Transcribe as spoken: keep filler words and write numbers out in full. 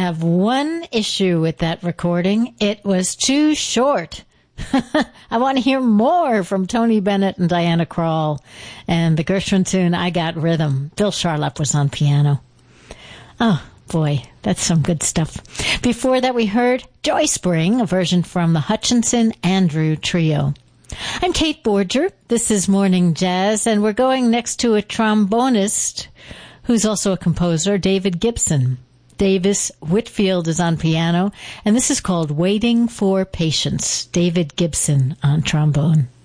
have one issue with that recording. It was too short. I want to hear more from Tony Bennett and Diana Krall. And the Gershwin tune, I Got Rhythm. Bill Charlap was on piano. Oh, boy, that's some good stuff. Before that, we heard Joy Spring, a version from the Hutchinson-Andrew Trio. I'm Kate Borger. This is Morning Jazz, and we're going next to a trombonist who's also a composer, David Gibson. Davis Whitfield is on piano, and this is called Waiting for Patience. David Gibson on trombone.